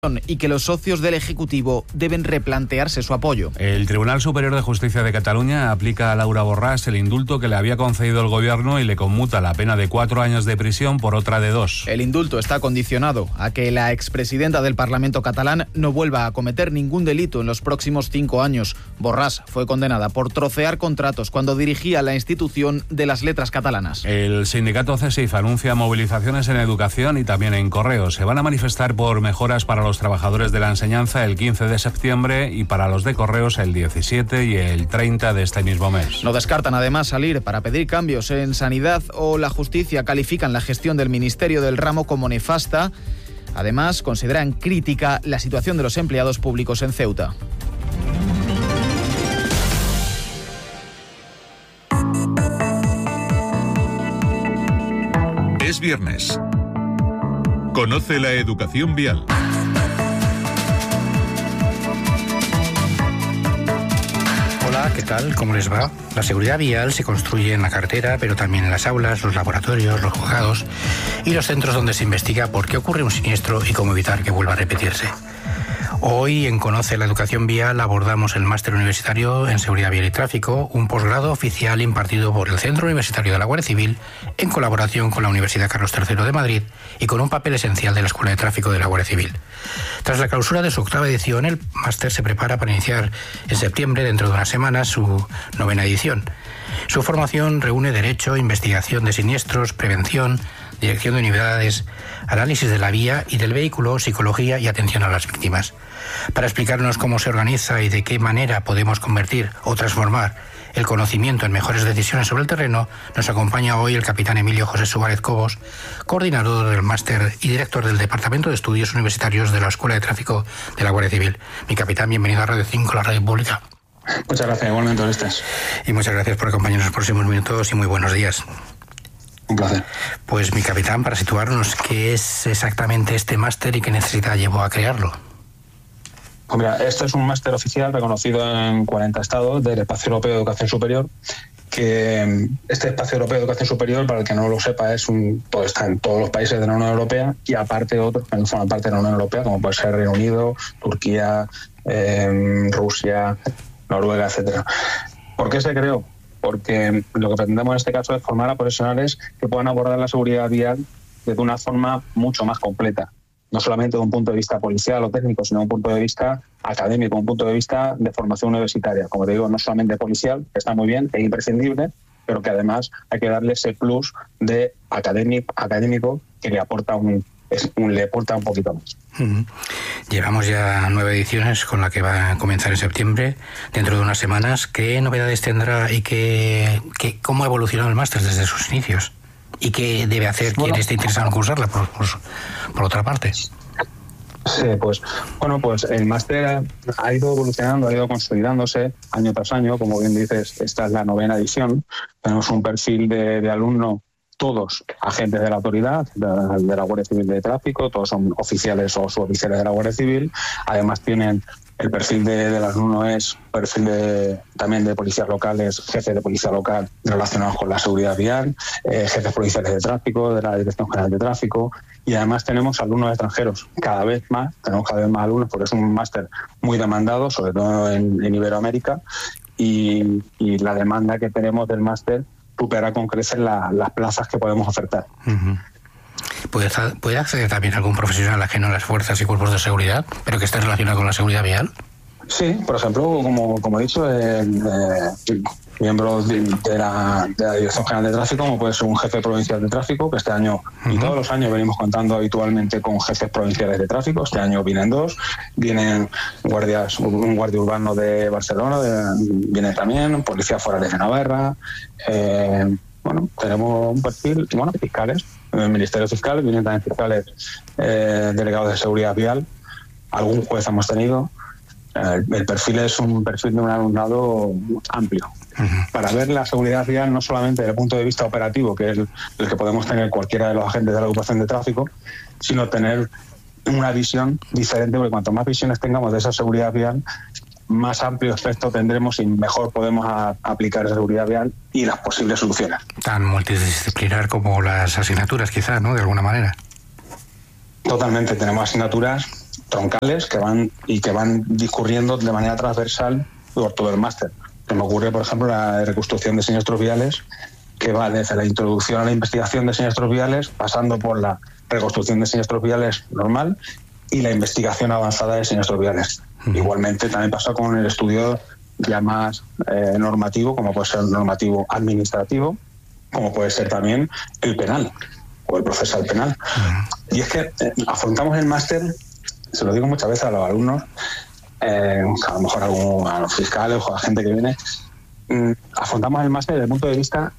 y que los socios del Ejecutivo deben replantearse su apoyo. El Tribunal Superior de Justicia de Cataluña aplica a Laura Borràs el indulto que le había concedido el Gobierno y le conmuta la pena de 4 años de prisión por otra de 2. El indulto está condicionado a que la expresidenta del Parlamento catalán no vuelva a cometer ningún delito en los próximos 5 años. Borràs fue condenada por trocear contratos cuando dirigía la institución de las letras catalanas. El sindicato CESIF anuncia movilizaciones en educación y también en correos. Se van a manifestar por mejoras para los trabajadores de la enseñanza el 15 de septiembre y para los de correos el 17 y el 30 de este mismo mes. No descartan además salir para pedir cambios en sanidad o la justicia. Califican la gestión del Ministerio del Ramo como nefasta. Además, consideran crítica la situación de los empleados públicos en Ceuta. Es viernes. Conoce la educación vial. Hola, ¿qué tal? ¿Cómo les va? La seguridad vial se construye en la carretera, pero también en las aulas, los laboratorios, los juzgados y los centros donde se investiga por qué ocurre un siniestro y cómo evitar que vuelva a repetirse. Hoy en Conoce la educación vial abordamos el Máster Universitario en Seguridad Vial y Tráfico, un posgrado oficial impartido por el Centro Universitario de la Guardia Civil en colaboración con la Universidad Carlos III de Madrid y con un papel esencial de la Escuela de Tráfico de la Guardia Civil. Tras la clausura de su 8ª edición, el máster se prepara para iniciar en septiembre, dentro de unas semanas, su 9ª edición. Su formación reúne derecho, investigación de siniestros, prevención, dirección de unidades, análisis de la vía y del vehículo, psicología y atención a las víctimas. Para explicarnos cómo se organiza y de qué manera podemos convertir o transformar el conocimiento en mejores decisiones sobre el terreno, nos acompaña hoy el capitán Emilio José Suárez Cobos, coordinador del máster y director del Departamento de Estudios Universitarios de la Escuela de Tráfico de la Guardia Civil. Mi capitán, bienvenido a Radio 5, la radio pública. Muchas gracias, igualmente, Orestes. Y muchas gracias por acompañarnos en los próximos minutos y muy buenos días. Un placer. Pues mi capitán, para situarnos, ¿qué es exactamente este máster y qué necesidad llevó a crearlo? Pues mira, este es un máster oficial reconocido en 40 estados del Espacio Europeo de Educación Superior, que este Espacio Europeo de Educación Superior, para el que no lo sepa, está en todos los países de la Unión Europea y aparte otros que no forman parte de la Unión Europea, como puede ser Reino Unido, Turquía, Rusia, Noruega, etcétera. ¿Por qué se creó? Porque lo que pretendemos en este caso es formar a profesionales que puedan abordar la seguridad vial de una forma mucho más completa. No solamente de un punto de vista policial o técnico, sino de un punto de vista académico, un punto de vista de formación universitaria. Como te digo, no solamente policial, que está muy bien, es imprescindible, pero que además hay que darle ese plus de académico que le aporta un poquito más. Llevamos ya 9 ediciones con la que va a comenzar en septiembre, dentro de unas semanas. ¿Qué novedades tendrá y cómo ha evolucionado el máster desde sus inicios? ¿Y qué debe hacer quien esté interesado en cursarla, por otra parte? Sí, pues el máster ha ido evolucionando, ha ido consolidándose año tras año. Como bien dices, esta es la 9ª edición. Tenemos un perfil de alumno, todos agentes de la autoridad, de la Guardia Civil de Tráfico, todos son oficiales o suboficiales de la Guardia Civil. Además tienen el perfil del alumno es perfil también de policías locales, jefes de policía local relacionados con la seguridad vial, jefes policiales de tráfico, de la Dirección General de Tráfico, y además tenemos alumnos extranjeros tenemos cada vez más alumnos porque es un máster muy demandado, sobre todo en Iberoamérica, y la demanda que tenemos del máster supera con creces las plazas que podemos ofertar. Uh-huh. ¿Puede acceder también algún profesional ajeno a las fuerzas y cuerpos de seguridad, pero que esté relacionado con la seguridad vial? Sí, por ejemplo, como he dicho, miembros de la Dirección General de Tráfico, como puede ser un jefe provincial de tráfico, que este año y todos los años venimos contando habitualmente con jefes provinciales de tráfico. Este año vienen 2, vienen un guardia urbano de Barcelona, viene también policías forales de Navarra. Tenemos un perfil, fiscales, en el Ministerio Fiscal, vienen también fiscales delegados de seguridad vial, algún juez hemos tenido. El perfil es un perfil de un alumnado amplio. Para ver la seguridad vial no solamente desde el punto de vista operativo, que es el que podemos tener cualquiera de los agentes de la agrupación de tráfico, sino tener una visión diferente, porque cuanto más visiones tengamos de esa seguridad vial, más amplio espectro tendremos y mejor podemos aplicar esa seguridad vial y las posibles soluciones. Tan multidisciplinar como las asignaturas, quizás, ¿no? De alguna manera. Totalmente. Tenemos asignaturas troncales que van discurriendo de manera transversal por todo el máster. Se me ocurre, por ejemplo, la reconstrucción de siniestros viales, que va desde la introducción a la investigación de siniestros viales, pasando por la reconstrucción de siniestros viales normal y la investigación avanzada de siniestros viales. Igualmente también pasa con el estudio ya más normativo, como puede ser el normativo administrativo, como puede ser también el penal o el procesal penal. Y es que afrontamos el máster, se lo digo muchas veces a los alumnos, a lo mejor a los fiscales o a la gente que viene, afrontamos el máster desde el punto de vista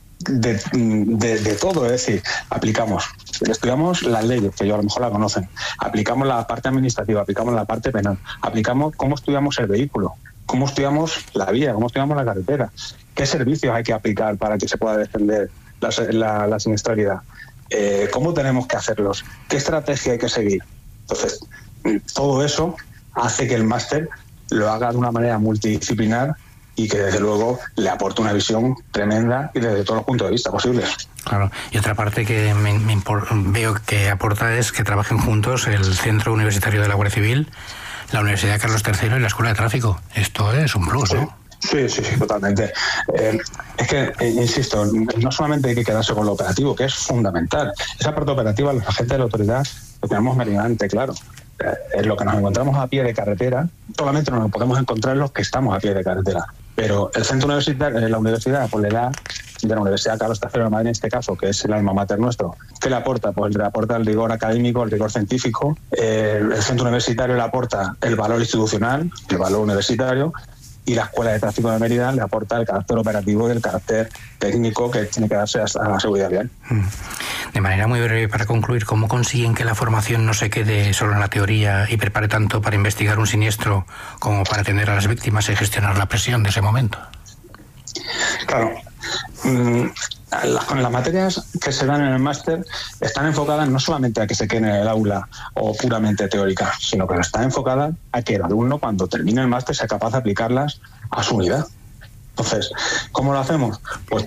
de todo, es decir, estudiamos las leyes, que yo a lo mejor la conocen, aplicamos la parte administrativa, aplicamos la parte penal, aplicamos cómo estudiamos el vehículo, cómo estudiamos la vía, cómo estudiamos la carretera, qué servicios hay que aplicar para que se pueda defender la siniestralidad, cómo tenemos que hacerlos, qué estrategia hay que seguir. Entonces, todo eso hace que el máster lo haga de una manera multidisciplinar y que desde luego le aporta una visión tremenda y desde todos los puntos de vista posibles. Claro, y otra parte que veo que aporta es que trabajen juntos el Centro Universitario de la Guardia Civil, la Universidad Carlos III y la Escuela de Tráfico. Esto es un plus, ¿no? Sí, totalmente. Es que, insisto, no solamente hay que quedarse con lo operativo, que es fundamental. Esa parte operativa, los agentes de la autoridad lo tenemos meridianamente claro. Es lo que nos encontramos a pie de carretera, solamente nos podemos encontrar los que estamos a pie de carretera. Pero el centro universitario, la universidad, pues le da, de la Universidad Carlos III de Madrid en este caso, que es el alma mater nuestro, ¿qué le aporta? Pues le aporta el rigor académico, el rigor científico. El centro universitario le aporta el valor institucional, el valor universitario, y la Escuela de Tráfico de Mérida le aporta el carácter operativo y el carácter técnico que tiene que darse a la seguridad vial. De manera muy breve, para concluir, ¿cómo consiguen que la formación no se quede solo en la teoría y prepare tanto para investigar un siniestro como para atender a las víctimas y gestionar la presión de ese momento? Claro. Las materias que se dan en el máster están enfocadas no solamente a que se queden en el aula o puramente teórica, sino que están enfocadas a que el alumno, cuando termine el máster, sea capaz de aplicarlas a su unidad. Entonces, ¿cómo lo hacemos? Pues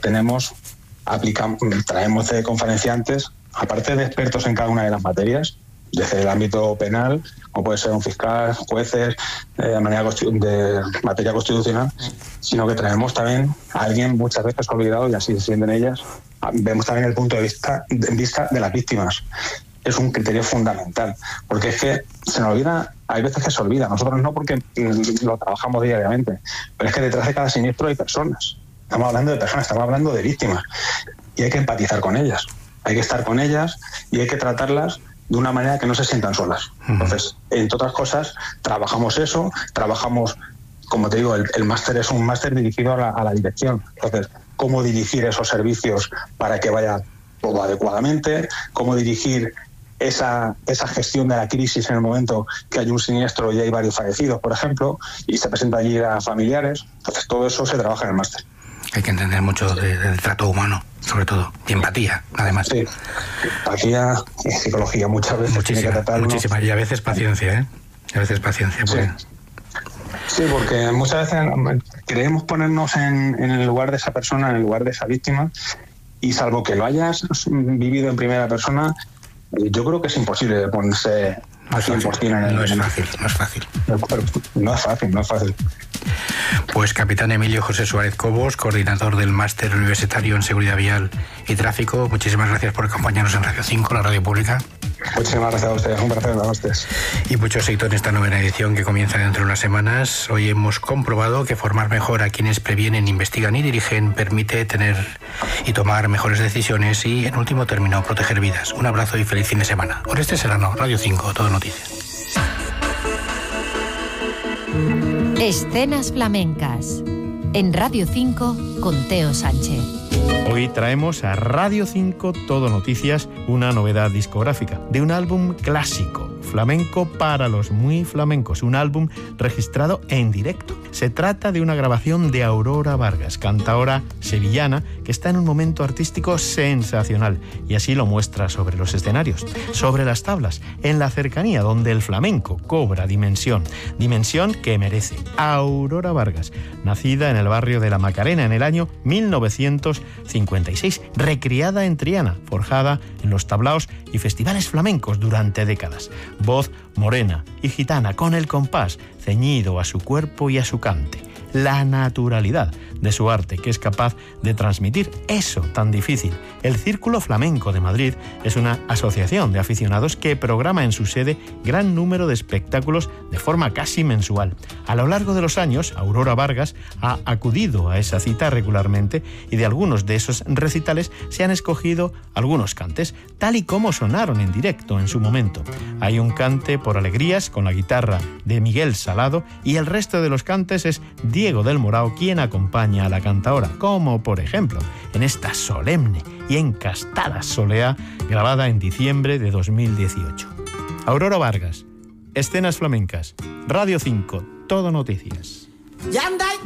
traemos de conferenciantes, aparte de expertos en cada una de las materias, desde el ámbito penal, como puede ser un fiscal, jueces, de materia constitucional, sino que traemos también a alguien muchas veces olvidado, y así se sienten ellas. Vemos también el punto de vista de las víctimas. Es un criterio fundamental, porque es que se nos olvida, hay veces que se olvida, nosotros no, porque lo trabajamos diariamente, pero es que detrás de cada siniestro hay personas. Estamos hablando de personas, estamos hablando de víctimas, y hay que empatizar con ellas, hay que estar con ellas y hay que tratarlas de una manera que no se sientan solas. Entonces, entre otras cosas, trabajamos, como te digo, el máster es un máster dirigido a la dirección. Entonces, cómo dirigir esos servicios para que vaya todo adecuadamente, cómo dirigir esa gestión de la crisis en el momento que hay un siniestro y hay varios fallecidos, por ejemplo, y se presenta allí a familiares. Entonces, todo eso se trabaja en el máster. Hay que entender mucho del trato humano, sobre todo, y empatía, además. Sí, empatía y psicología muchas veces. Muchísima, y a veces paciencia, ¿eh? A veces paciencia. Sí. Sí, porque muchas veces queremos ponernos en el lugar de esa persona, en el lugar de esa víctima, y salvo que lo hayas vivido en primera persona, yo creo que es imposible ponerse al 100% en el... No es fácil. No es fácil. Pues capitán Emilio José Suárez Cobos, coordinador del Máster Universitario en Seguridad Vial y Tráfico, muchísimas gracias por acompañarnos en Radio 5, la radio pública. Muchísimas gracias a ustedes, un placer a ustedes. Y mucho éxito en esta novena edición que comienza dentro de unas semanas. Hoy hemos comprobado que formar mejor a quienes previenen, investigan y dirigen permite tener y tomar mejores decisiones y, en último término, proteger vidas. Un abrazo y feliz fin de semana. Oreste Serrano, Radio 5, Todo Noticias. Escenas flamencas en Radio 5 con Teo Sánchez. Hoy traemos a Radio 5 Todo Noticias una novedad discográfica de un álbum clásico, flamenco para los muy flamencos, un álbum registrado en directo. Se trata de una grabación de Aurora Vargas, cantaora sevillana que está en un momento artístico sensacional y así lo muestra sobre los escenarios, sobre las tablas, en la cercanía donde el flamenco cobra dimensión que merece. Aurora Vargas, nacida en el barrio de La Macarena en el año 1956, recriada en Triana, forjada en los tablaos y festivales flamencos durante décadas. voz morena y gitana, con el compás ceñido a su cuerpo y a su cante. La naturalidad de su arte, que es capaz de transmitir eso tan difícil. El Círculo Flamenco de Madrid es una asociación de aficionados que programa en su sede gran número de espectáculos de forma casi mensual. A lo largo de los años, Aurora Vargas ha acudido a esa cita regularmente y de algunos de esos recitales se han escogido algunos cantes, tal y como sonaron en directo en su momento. Hay un cante por alegrías con la guitarra de Miguel Salado y el resto de los cantes es Diego del Morao quien acompaña a la cantaora, como por ejemplo en esta solemne y encastada solea grabada en diciembre de 2018. Aurora Vargas, Escenas Flamencas, Radio 5, Todo Noticias.